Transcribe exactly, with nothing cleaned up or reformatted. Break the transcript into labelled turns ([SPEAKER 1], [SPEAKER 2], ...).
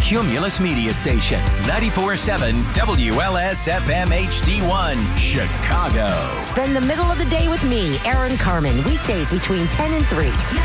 [SPEAKER 1] Cumulus Media Station, ninety-four point seven W L S F M H D one, Chicago.
[SPEAKER 2] Spend the middle of the day with me, Aaron Carmen, weekdays between ten and three.